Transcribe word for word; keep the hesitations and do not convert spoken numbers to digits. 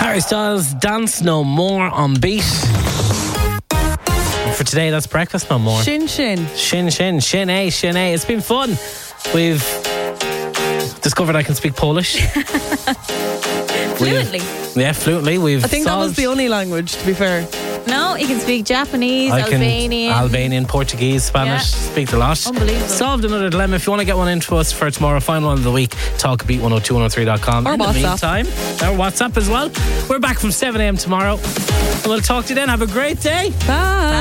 Harry Styles, Dance No More on Beat. For today, that's Breakfast No More. Shin Shin. Shin Shin, Shin A, Shin A. It's been fun. We've discovered I can speak Polish. Fluently. We've, yeah, fluently. We've I think that was solved- the only language, to be fair. No, you can speak Japanese, I can Albanian. Albanian, Portuguese, Spanish, Yeah. speak the lot. Unbelievable. Solved another dilemma. If you want to get one into us for tomorrow, final one of the week, talk beat one oh two one oh three dot com. Or In the WhatsApp. meantime, or WhatsApp as well. We're back from seven a.m. tomorrow. And we'll talk to you then. Have a great day. Bye.